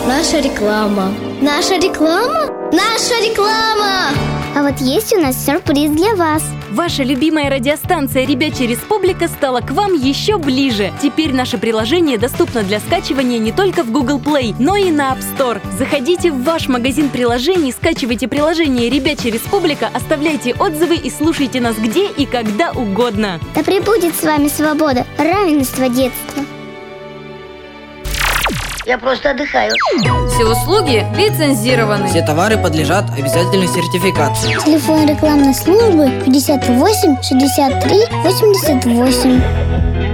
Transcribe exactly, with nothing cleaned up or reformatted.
Наша реклама. Наша реклама? Наша реклама! А вот есть у нас сюрприз для вас. Ваша любимая радиостанция «Ребячья Республика» стала к вам еще ближе. Теперь наше приложение доступно для скачивания не только в Google Play, но и на App Store. Заходите в ваш магазин приложений, скачивайте приложение «Ребячья Республика», оставляйте отзывы и слушайте нас где и когда угодно. Да пребудет с вами свобода, равенство детства. Я просто отдыхаю. Все услуги лицензированы. Все товары подлежат обязательной сертификации. Телефон рекламной службы пятьдесят восемь шестьдесят три восемьдесят восемь.